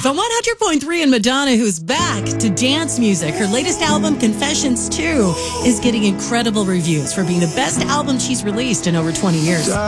On 100.3 and Madonna, who's back to dance music. Her latest album, Confessions 2, is getting incredible reviews for being the best album she's released in over 20 years.